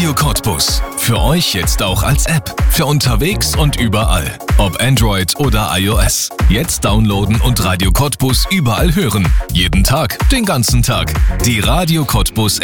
Radio Cottbus. Für euch jetzt auch als App. Für unterwegs und überall. Ob Android oder iOS. Jetzt downloaden und Radio Cottbus überall hören. Jeden Tag, den ganzen Tag. Die Radio Cottbus